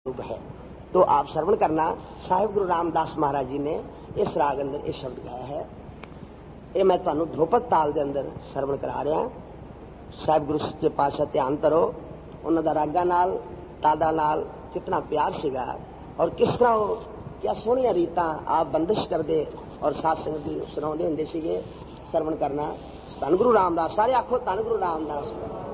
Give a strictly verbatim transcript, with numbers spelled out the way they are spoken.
है। तो आप श्रवण करना। साहिब गुरु रामदास महाराज जी ने इस राग अंदर ये शब्द गाया है। ये मैं तुहानू ध्रुपद ताल के अंदर श्रवण करा रहा। साहिब गुरु सच्चे पातशाह ध्यान करो, उन्होंने रागा नाल तादा नाल कितना प्यार सीगा और किस तरह वो क्या सोहनिया रीतां आप बंदिश करते और साथ संगत सुनाते होंगे सीगे। श्रवण करना। धन गुरु रामदास, सारे आखो धन गुरु रामदास।